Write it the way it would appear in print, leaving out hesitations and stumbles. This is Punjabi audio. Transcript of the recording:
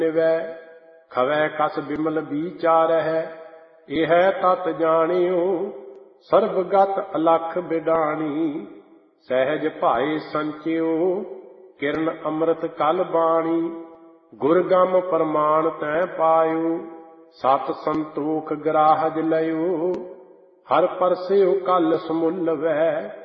ਨਿਵੈ ਖਵੈ ਕਸ ਬਿਮਲ ਵਿਚਾਰਹਿ। ਇਹ ਤਤ ਜਾਣਿਓ ਸਰਬਗਤ ਅਲਖ ਬਿਡਾਣੀ। ਸਹਿਜ ਭਾਏ ਸੰਚਿਓ ਕਿਰਨ ਅੰਮ੍ਰਿਤ ਕਲ ਬਾਣੀ। ਗੁਰਗਮ ਪ੍ਰਮਾਣ ਤੈ ਪਾਇਓ ਸਤ ਸੰਤੋਖ ਗ੍ਰਾਹਜ ਲਇਓ। ਹਰ ਪਰਸਿਓ ਕਲ ਸਮੁੱਲ ਵੈ